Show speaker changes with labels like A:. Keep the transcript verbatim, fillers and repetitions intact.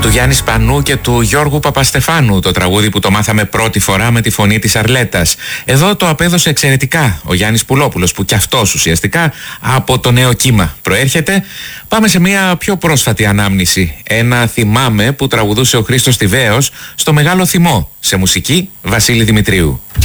A: του Γιάννη Σπανού και του Γιώργου Παπαστεφάνου, το τραγούδι που το μάθαμε πρώτη φορά με τη φωνή της Αρλέτας. Εδώ το απέδωσε εξαιρετικά ο Γιάννης Πουλόπουλος, που κι αυτός ουσιαστικά από το νέο κύμα προέρχεται. Πάμε σε μια πιο πρόσφατη ανάμνηση. Ένα θυμάμαι που τραγουδούσε ο Χρήστος Τιβαίος στο Μεγάλο Θυμό, σε μουσική Βασίλη Δημητρίου.